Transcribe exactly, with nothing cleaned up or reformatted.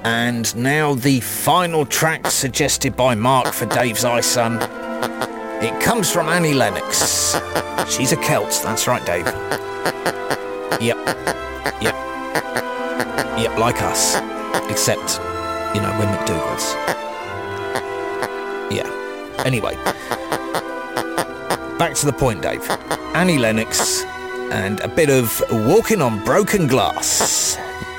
And now the final track suggested by Mark for Dave's iSun. It comes from Annie Lennox. She's a Celt, that's right, Dave. Yep. Yep. Yep, like us. Except, you know, we're McDougalls. Yeah. Anyway. Back to the point, Dave. Annie Lennox and a bit of Walking on Broken Glass.